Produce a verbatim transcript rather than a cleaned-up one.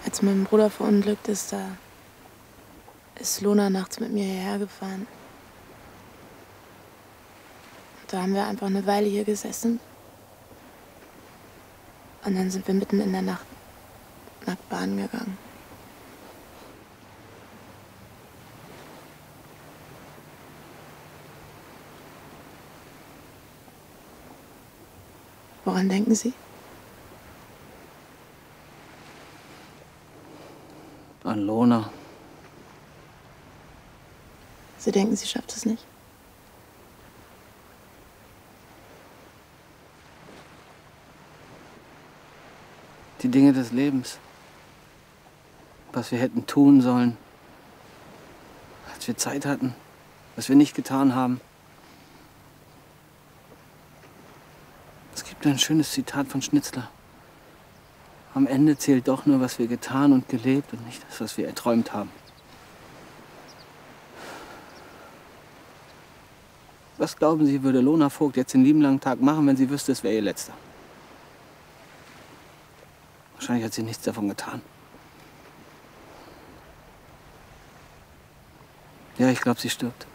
Als mein Bruder verunglückt ist, da ist Lona nachts mit mir hierher gefahren. Da haben wir einfach eine Weile hier gesessen. Und dann sind wir mitten in der Nacht nackt baden gegangen. Woran denken Sie? An Lona. Sie denken, sie schafft es nicht? Die Dinge des Lebens. Was wir hätten tun sollen. Als wir Zeit hatten. Was wir nicht getan haben. Es gibt ein schönes Zitat von Schnitzler. Am Ende zählt doch nur, was wir getan und gelebt und nicht das, was wir erträumt haben. Was glauben Sie, würde Lona Vogt jetzt den lieben langen Tag machen, wenn sie wüsste, es wäre ihr letzter? Wahrscheinlich hat sie nichts davon getan. Ja, ich glaube, sie stirbt.